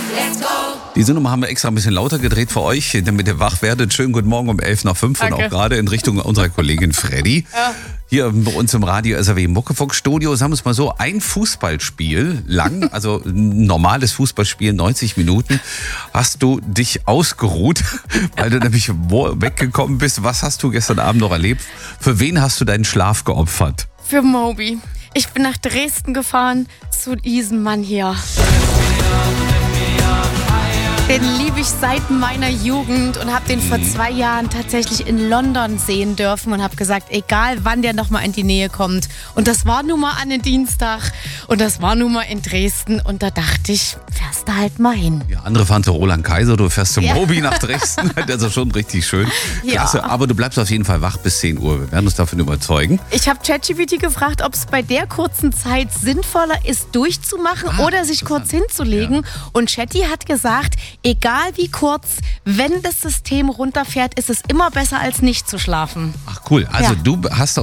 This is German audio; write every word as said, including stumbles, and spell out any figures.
Diese Nummer haben wir extra ein bisschen lauter gedreht für euch, damit ihr wach werdet. Schönen guten Morgen um elf nach fünf und auch gerade in Richtung unserer Kollegin Freddy. Ja. Hier bei uns im Radio S R W Muckefunkstudio, sagen wir es mal so, ein Fußballspiel lang, also ein normales Fußballspiel, neunzig Minuten, hast du dich ausgeruht, weil du nämlich weggekommen bist. Was hast du gestern Abend noch erlebt? Für wen hast du deinen Schlaf geopfert? Für Moby. Ich bin nach Dresden gefahren zu diesem Mann hier. Den liebe ich seit meiner Jugend und habe den vor zwei Jahren tatsächlich in London sehen dürfen und habe gesagt, egal wann der nochmal in die Nähe kommt. Und das war nun mal an den Dienstag und das war nun mal in Dresden und da dachte ich, fährst du halt mal hin. Ja, andere fahren zu Roland Kaiser, du fährst zu ja. Moby nach Dresden. Das ist schon richtig schön. Klasse, ja. Aber du bleibst auf jeden Fall wach bis zehn Uhr. Wir werden uns davon überzeugen. Ich habe ChatGPT gefragt, ob es bei der kurzen Zeit sinnvoller ist, durchzumachen ah, oder sich kurz hinzulegen. Ja. Und Chatty hat gesagt, egal wie kurz, wenn das System runterfährt, ist es immer besser als nicht zu schlafen. Ach cool, also ja. du hast